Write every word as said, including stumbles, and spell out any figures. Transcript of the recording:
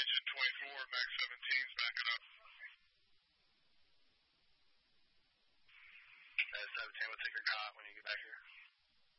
engine twenty-four, Max seventeen's backing up. Uh, seventeen, we'll take your cot when you get back here.